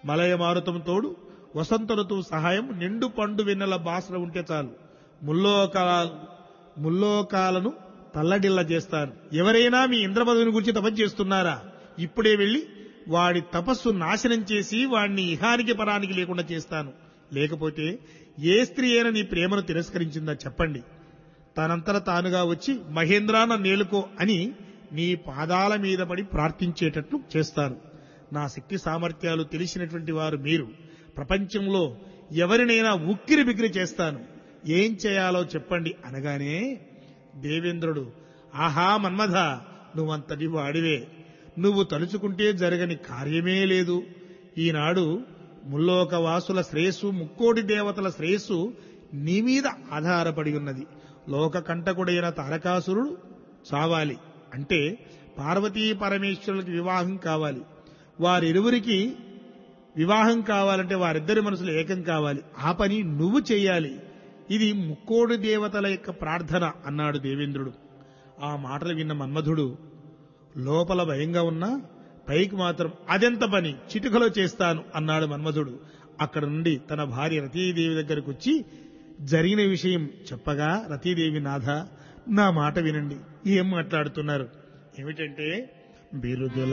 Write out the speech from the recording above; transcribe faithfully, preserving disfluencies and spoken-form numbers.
మలయ మారుతం తోడు వసంత ఋతువు సహాయం నిండు పండు వెన్నెల బాసన ఉంటే చాలు ముల్లోకాల ముల్లోకాలను తల్లడిల్ల చేస్తాను. ఎవరైనా మీ ఇంద్రపదవిని గురించి తపస్సు చేస్తున్నారా? ఇప్పుడే వెళ్లి వాడి తపస్సు నాశనం చేసి వాడిని ఇహానికి పరానికి లేకుండా చేస్తాను. లేకపోతే ఏ స్త్రీ అయినా నీ ప్రేమను తిరస్కరించిందా చెప్పండి. తనంతట తానుగా వచ్చి మహేంద్రా నన్ను నేలుకో అని నీ పాదాల మీద పడి ప్రార్థించేటట్లు చేస్తాను. నా శక్తి సామర్థ్యాలు తెలిసినటువంటి వారు మీరు. ప్రపంచంలో ఎవరినైనా ఉక్కిరి బిక్కిరి చేస్తాను. ఏం చేయాలో చెప్పండి అనగానే దేవేంద్రుడు, ఆహా మన్మథ, నువ్వంతటి వాడివే. నువ్వు తలుచుకుంటే జరగని కార్యమే లేదు. ఈనాడు ముల్లోకవాసుల శ్రేయస్సు, ముక్కోటి దేవతల శ్రేయస్సు నీ మీద ఆధారపడి ఉన్నది. లోక కంటకుడైన తారకాసురుడు చావాలి అంటే పార్వతీ పరమేశ్వరులకి వివాహం కావాలి. వారిరువురికి వివాహం కావాలంటే వారిద్దరి మనసులు ఏకం కావాలి. ఆ పని నువ్వు చెయ్యాలి. ఇది ముక్కోడి దేవతల యొక్క ప్రార్థన అన్నాడు దేవేంద్రుడు. ఆ మాటలు విన్న మన్మధుడు లోపల భయంగా ఉన్నా పైకి మాత్రం అదెంత పని, చిటికలో చేస్తాను అన్నాడు మన్మధుడు. అక్కడ నుండి తన భార్య రతీదేవి దగ్గరకు వచ్చి జరిగిన విషయం చెప్పగా, రతీదేవి, నాథ నా మాట వినండి. ఏం మాట్లాడుతున్నారు? ఏమిటంటే బిరుదుల